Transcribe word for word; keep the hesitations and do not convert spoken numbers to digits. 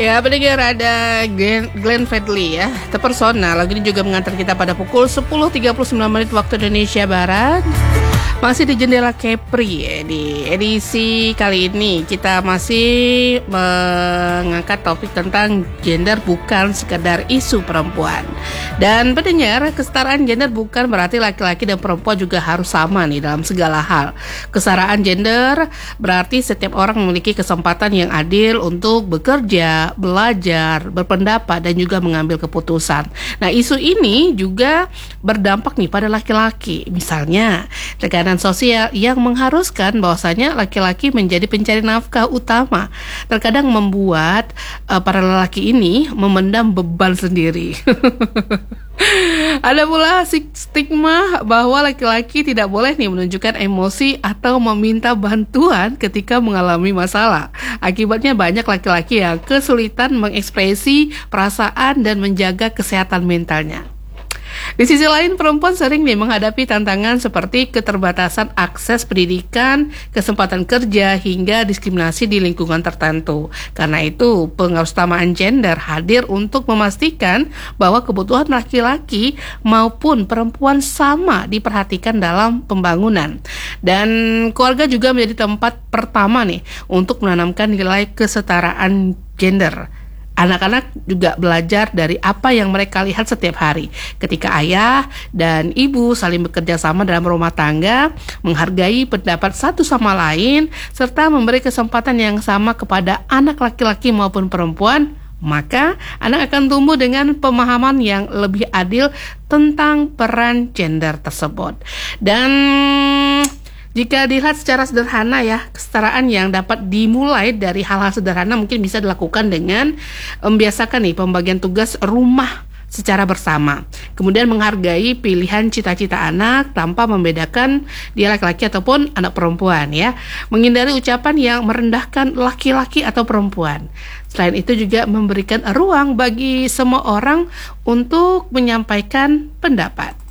Ya, pendengar, ada Glenn, Glenn Fredly ya, terpersona. Lagu ini juga mengantar kita pada pukul sepuluh tiga puluh sembilan menit waktu Indonesia Barat. Masih di Jendela Kepri ya. Di edisi kali ini kita masih mengangkat topik tentang gender bukan sekedar isu perempuan. Dan pendengar, kesetaraan gender bukan berarti laki-laki dan perempuan juga harus sama nih dalam segala hal. Kesetaraan gender berarti setiap orang memiliki kesempatan yang adil untuk bekerja, belajar, berpendapat, dan juga mengambil keputusan. Nah, isu ini juga berdampak nih pada laki-laki. Misalnya, tekanan sosial yang mengharuskan bahwasanya laki-laki menjadi pencari nafkah utama terkadang membuat uh, para lelaki ini memendam beban sendiri. Ada pula stigma bahwa laki-laki tidak boleh nih menunjukkan emosi atau meminta bantuan ketika mengalami masalah. Akibatnya banyak laki-laki yang kesulitan mengekspresi perasaan dan menjaga kesehatan mentalnya. Di sisi lain, perempuan sering nih menghadapi tantangan seperti keterbatasan akses pendidikan, kesempatan kerja, hingga diskriminasi di lingkungan tertentu. Karena itu, pengutamaaan gender hadir untuk memastikan bahwa kebutuhan laki-laki maupun perempuan sama diperhatikan dalam pembangunan. Dan keluarga juga menjadi tempat pertama nih untuk menanamkan nilai kesetaraan gender. Anak-anak juga belajar dari apa yang mereka lihat setiap hari. Ketika ayah dan ibu saling bekerja sama dalam rumah tangga, menghargai pendapat satu sama lain, serta memberi kesempatan yang sama kepada anak laki-laki maupun perempuan, maka anak akan tumbuh dengan pemahaman yang lebih adil tentang peran gender tersebut. Dan jika dilihat secara sederhana ya, kesetaraan yang dapat dimulai dari hal-hal sederhana mungkin bisa dilakukan dengan membiasakan nih pembagian tugas rumah secara bersama. Kemudian menghargai pilihan cita-cita anak tanpa membedakan dia laki-laki ataupun anak perempuan ya. Menghindari ucapan yang merendahkan laki-laki atau perempuan. Selain itu juga memberikan ruang bagi semua orang untuk menyampaikan pendapat.